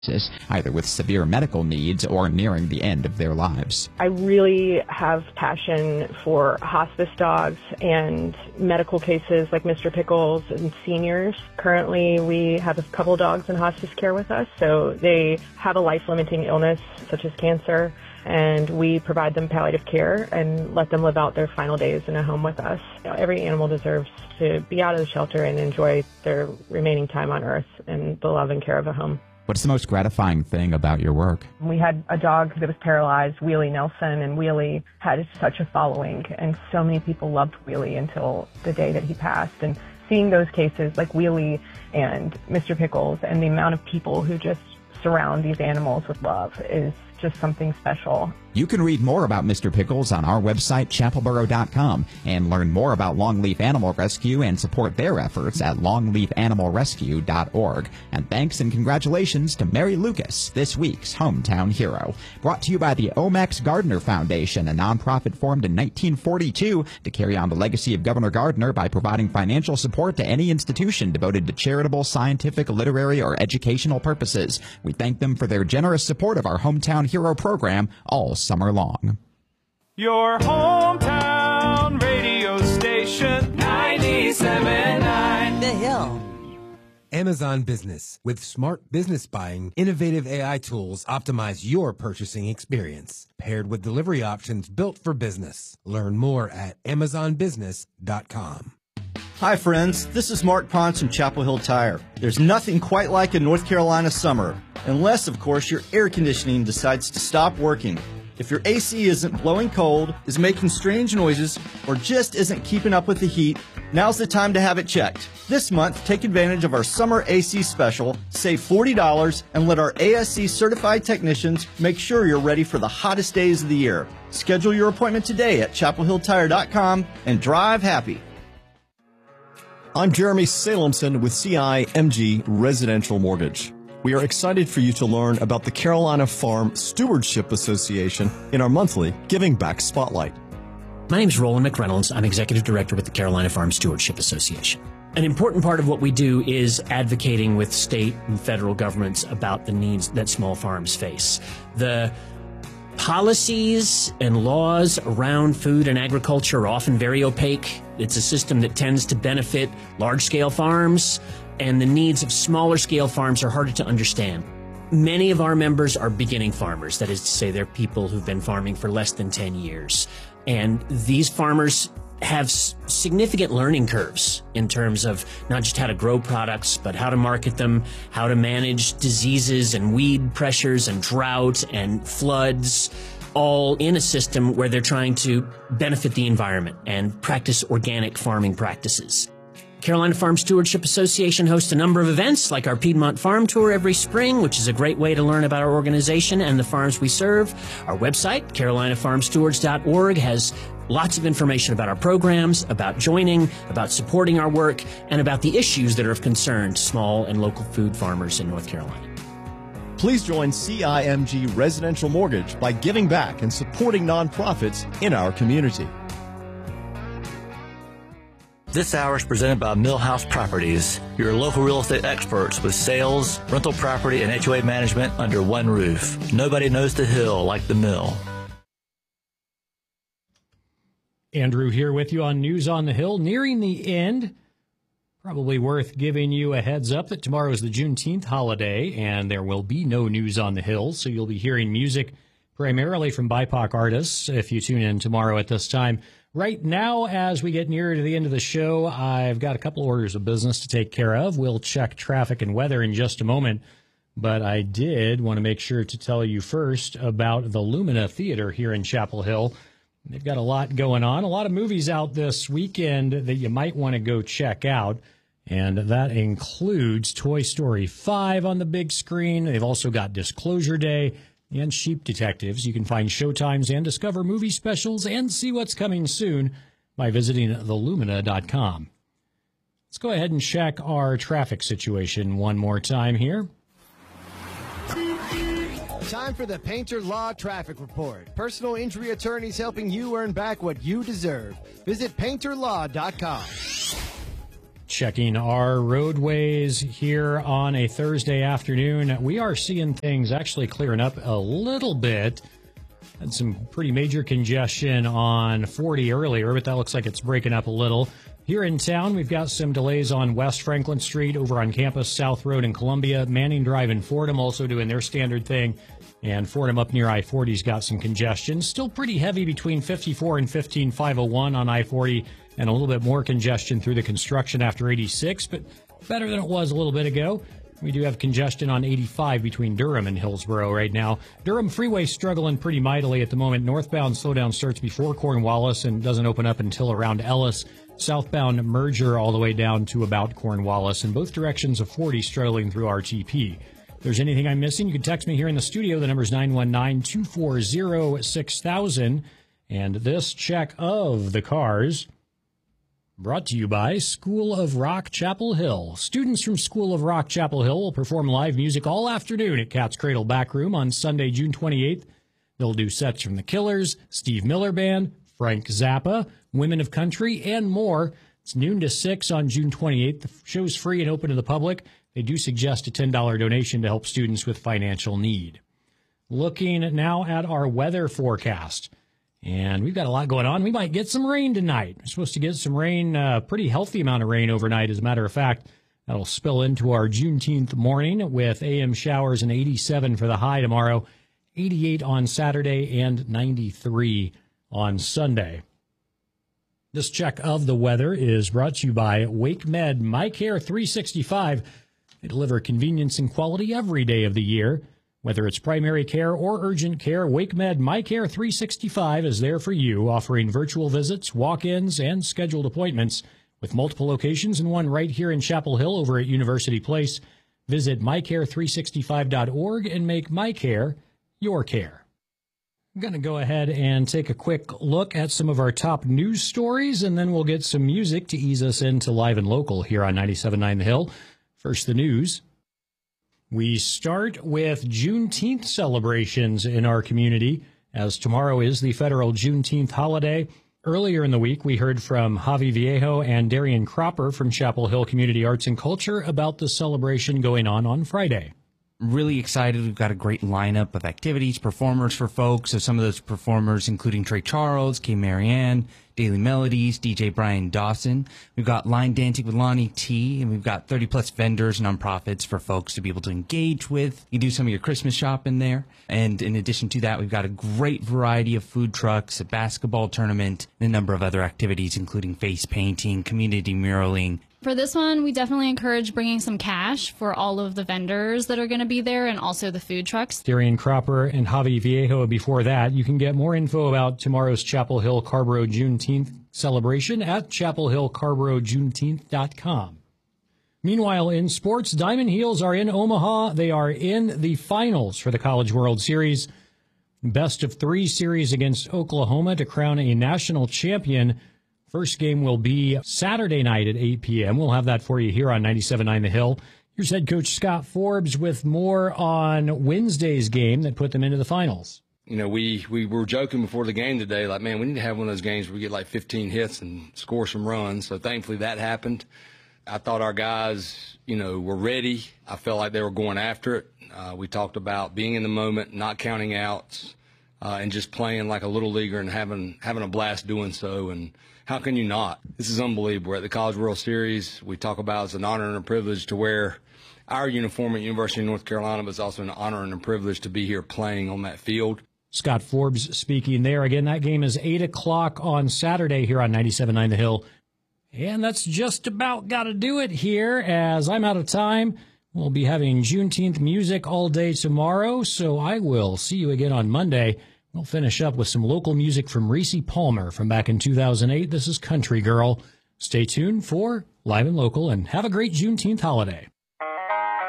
either with severe medical needs or nearing the end of their lives. I really have passion for hospice dogs and medical cases like Mr. Pickles and seniors. Currently, we have a couple dogs in hospice care with us, so they have a life-limiting illness such as cancer, and we provide them palliative care and let them live out their final days in a home with us. Every animal deserves to be out of the shelter and enjoy their remaining time on Earth in the love and care of a home. What's the most gratifying thing about your work? We had a dog that was paralyzed, Wheelie Nelson, and Wheelie had such a following, and so many people loved Wheelie until the day that he passed. And seeing those cases like Wheelie and Mr. Pickles and the amount of people who just surround these animals with love is just something special. You can read more about Mr. Pickles on our website, chapelboro.com, and learn more about Longleaf Animal Rescue and support their efforts at longleafanimalrescue.org. And thanks and congratulations to Mary Lucas, this week's hometown hero. Brought to you by the Omex Gardner Foundation, a nonprofit formed in 1942 to carry on the legacy of Governor Gardner by providing financial support to any institution devoted to charitable, scientific, literary, or educational purposes. We thank them for their generous support of our Hometown Hero program all summer long. Your hometown radio station, 97.9 The Hill. Amazon Business. With smart business buying, innovative AI tools optimize your purchasing experience, paired with delivery options built for business. Learn more at amazonbusiness.com. Hi friends, this is Mark Pons from Chapel Hill Tire. There's nothing quite like a North Carolina summer, unless of course your air conditioning decides to stop working. If your AC isn't blowing cold, is making strange noises, or just isn't keeping up with the heat, now's the time to have it checked. This month, take advantage of our summer AC special, save $40, and let our ASC certified technicians make sure you're ready for the hottest days of the year. Schedule your appointment today at chapelhilltire.com and drive happy. I'm Jeremy Salemson with CIMG Residential Mortgage. We are excited for you to learn about the Carolina Farm Stewardship Association in our monthly Giving Back Spotlight. My name is Roland McReynolds. I'm Executive Director with the Carolina Farm Stewardship Association. An important part of what we do is advocating with state and federal governments about the needs that small farms face. The policies and laws around food and agriculture are often very opaque. It's a system that tends to benefit large-scale farms, and the needs of smaller-scale farms are harder to understand. Many of our members are beginning farmers. That is to say, they're people who've been farming for less than 10 years. And these farmers have significant learning curves in terms of not just how to grow products, but how to market them, how to manage diseases and weed pressures and drought and floods, all in a system where they're trying to benefit the environment and practice organic farming practices. Carolina Farm Stewardship Association hosts a number of events like our Piedmont Farm Tour every spring, which is a great way to learn about our organization and the farms we serve. Our website, carolinafarmstewards.org, has lots of information about our programs, about joining, about supporting our work, and about the issues that are of concern to small and local food farmers in North Carolina. Please join CIMG Residential Mortgage by giving back and supporting nonprofits in our community. This hour is presented by Millhouse Properties, your local real estate experts with sales, rental property, and HOA management under one roof. Nobody knows the Hill like the Mill. Andrew here with you on News on the Hill, nearing the end. Probably worth giving you a heads up that tomorrow is the Juneteenth holiday, and there will be no News on the Hill, so you'll be hearing music primarily from BIPOC artists if you tune in tomorrow at this time. Right now, as we get nearer to the end of the show, I've got a couple orders of business to take care of. We'll check traffic and weather in just a moment, but I did want to make sure to tell you first about the Lumina Theater here in Chapel Hill. They've got a lot going on, a lot of movies out this weekend that you might want to go check out, and that includes Toy Story 5 on the big screen. They've also got Disclosure Day and Sheep Detectives. You can find showtimes and discover movie specials and see what's coming soon by visiting thelumina.com. Let's go ahead and check our traffic situation one more time here. Time for the Painter Law Traffic Report. Personal injury attorneys helping you earn back what you deserve. Visit painterlaw.com. Checking our roadways here on a Thursday afternoon. We are seeing things actually clearing up a little bit. Had some pretty major congestion on 40 earlier, but that looks like it's breaking up a little. Here in town, we've got some delays on West Franklin Street, over on campus, South Road in Columbia, Manning Drive and Fordham also doing their standard thing. And Fordham up near I-40's got some congestion. Still pretty heavy between 54 and 15501 on I-40, and a little bit more congestion through the construction after 86, but better than it was a little bit ago. We do have congestion on 85 between Durham and Hillsborough right now. Durham Freeway struggling pretty mightily at the moment. Northbound slowdown starts before Cornwallis and doesn't open up until around Ellis. Southbound merger all the way down to about Cornwallis. In both directions of 40 struggling through RTP. If there's anything I'm missing, you can text me here in the studio. The number is 919-240-6000. And this check of the cars brought to you by School of Rock Chapel Hill. Students from School of Rock Chapel Hill will perform live music all afternoon at Cat's Cradle Backroom on Sunday, June 28th. They'll do sets from The Killers, Steve Miller Band, Frank Zappa, Women of Country, and more. It's noon to 6 on June 28th. The show's free and open to the public. They do suggest a $10 donation to help students with financial need. Looking now at our weather forecast. And we've got a lot going on. We might get some rain tonight. We're supposed to get some rain, pretty healthy amount of rain overnight, as a matter of fact. That'll spill into our Juneteenth morning with AM showers and 87 for the high tomorrow, 88 on Saturday, and 93 on Sunday. This check of the weather is brought to you by WakeMed MyCare 365. They deliver convenience and quality every day of the year. Whether it's primary care or urgent care, WakeMed MyCare 365 is there for you, offering virtual visits, walk-ins, and scheduled appointments with multiple locations and one right here in Chapel Hill over at University Place. Visit mycare365.org and make MyCare your care. I'm going to go ahead and take a quick look at some of our top news stories, and then we'll get some music to ease us into Live and Local here on 97.9 The Hill. First, the news. We start with Juneteenth celebrations in our community, as tomorrow is the federal Juneteenth holiday. Earlier in the week, we heard from Javi Viejo and Darian Cropper from Chapel Hill Community Arts and Culture about the celebration going on Friday. Really excited. We've got a great lineup of activities, performers for folks. So some of those performers, including Trey Charles, Kay Marianne, Daily Melodies, DJ Brian Dawson. We've got line dancing with Lonnie T, and we've got 30-plus vendors, nonprofits for folks to be able to engage with. You can do some of your Christmas shopping there. And in addition to that, we've got a great variety of food trucks, a basketball tournament, and a number of other activities, including face painting, community muraling. For this one, we definitely encourage bringing some cash for all of the vendors that are going to be there and also the food trucks. Darian Cropper and Javi Viejo before that. You can get more info about tomorrow's Chapel Hill Carborough Juneteenth celebration at chapelhillcarboroughjuneteenth.com. Meanwhile, in sports, Diamond Heels are in Omaha. They are in the finals for the College World Series. Best of 3 series against Oklahoma to crown a national champion. First game will be Saturday night at 8 p.m. We'll have that for you here on 97.9 The Hill. Here's head coach Scott Forbes with more on Wednesday's game that put them into the finals. You know, we were joking before the game today, like, man, we need to have one of those games where we get like 15 hits and score some runs. So thankfully that happened. I thought our guys, you know, were ready. I felt like they were going after it. We talked about being in the moment, not counting outs, and just playing like a little leaguer and having a blast doing so. And how can you not? This is unbelievable. We're at the College World Series. We talk about it's an honor and a privilege to wear our uniform at University of North Carolina, but it's also an honor and a privilege to be here playing on that field. Scott Forbes speaking there. Again, that game is 8 o'clock on Saturday here on 97.9 The Hill. And that's just about got to do it here, as I'm out of time. We'll be having Juneteenth music all day tomorrow, so I will see you again on Monday. We'll finish up with some local music from Reese Palmer from back in 2008. This is Country Girl. Stay tuned for Live and Local, and have a great Juneteenth holiday.